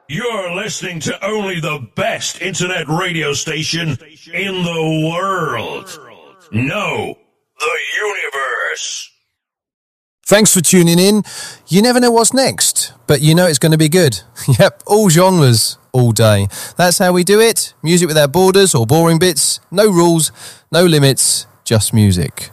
You're listening to only the best internet radio station in the world. No, the universe. Thanks for tuning in. You never know what's next, but you know it's going to be good. Yep, all genres, all day. That's how we do it. Music without borders or boring bits. No rules, no limits, just music.